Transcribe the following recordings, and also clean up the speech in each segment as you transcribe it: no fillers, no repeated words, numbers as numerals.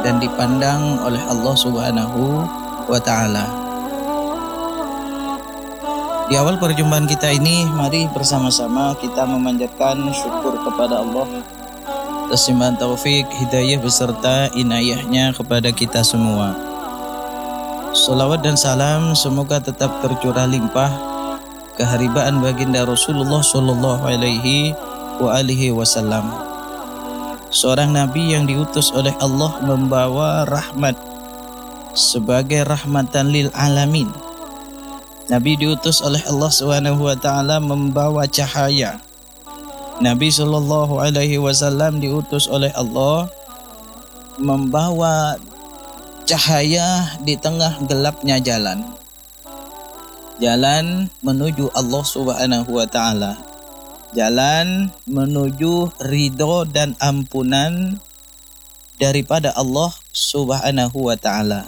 dan dipandang oleh Allah Subhanahu wa Ta'ala. Di awal perjumpaan kita ini, mari bersama-sama kita memanjatkan syukur kepada Allah atas limpahan taufik, hidayah beserta inayahnya kepada kita semua. Salawat dan salam semoga tetap tercurah limpah keharibaan baginda Rasulullah Shallallahu Alaihi Wasallam, seorang nabi yang diutus oleh Allah membawa rahmat sebagai rahmatan lil alamin. Nabi diutus oleh Allah Subhanahu wa Ta'ala membawa cahaya. Nabi Shallallahu Alaihi Wasallam diutus oleh Allah membawa cahaya di tengah gelapnya jalan. Jalan menuju Allah Subhanahu wa Ta'ala. Jalan menuju ridho dan ampunan daripada Allah Subhanahu wa Ta'ala.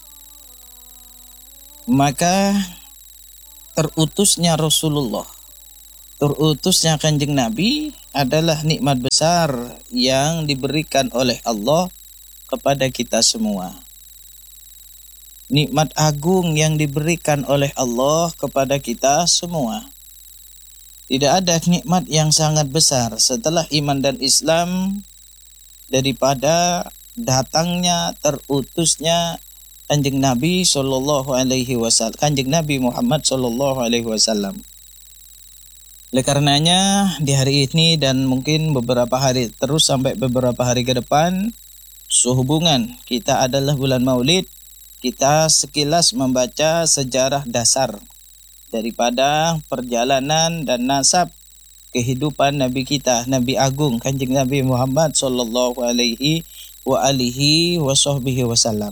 Maka terutusnya Rasulullah, terutusnya Kanjeng Nabi adalah nikmat besar yang diberikan oleh Allah kepada kita semua. Nikmat agung yang diberikan oleh Allah kepada kita semua. Tidak ada nikmat yang sangat besar setelah iman dan Islam daripada datangnya, terutusnya Kanjeng Nabi Sallallahu Alaihi Wasallam, Kanjeng Nabi Muhammad Sallallahu Alaihi Wasallam. Oleh karenanya di hari ini dan mungkin beberapa hari terus sampai beberapa hari ke depan, sehubungan kita adalah bulan Maulid, kita sekilas membaca sejarah dasar daripada perjalanan dan nasab kehidupan Nabi kita, Nabi Agung Kanjeng Nabi Muhammad Sallallahu Alaihi Wasallam.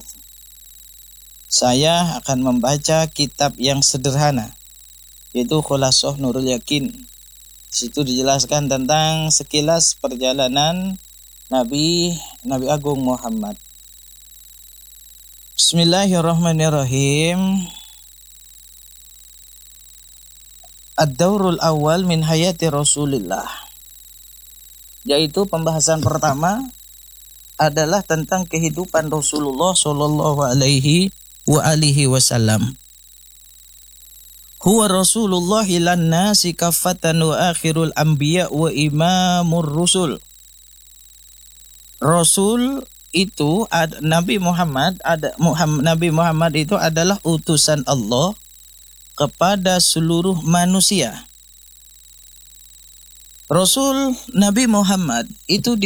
Saya akan membaca kitab yang sederhana, yaitu Khulasah Nurul Yakin. Di situ dijelaskan tentang sekilas perjalanan Nabi Agung Muhammad. Bismillahirrahmanirrahim. Ad-Daurul Awal min Hayati Rasulillah. Yaitu pembahasan pertama adalah tentang kehidupan Rasulullah Sallallahu Alaihi Wasallam. Huwa Rasulullah ilan nasi kaffatan wa akhirul anbiya wa imamur rusul. Rasul itu Nabi Muhammad itu adalah utusan Allah kepada seluruh manusia. Rasul Nabi Muhammad itu